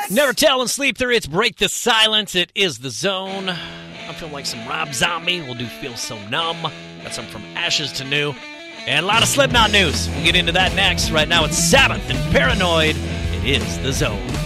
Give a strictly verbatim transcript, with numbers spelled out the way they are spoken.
Never Tell and Sleep Through. It's Break the Silence. It is The Zone. I'm feeling like some Rob Zombie. We'll do Feel So Numb. Got some From Ashes to New. And a lot of Slipknot news. We'll get into that next. Right now it's Sabbath and Paranoid. It is The Zone.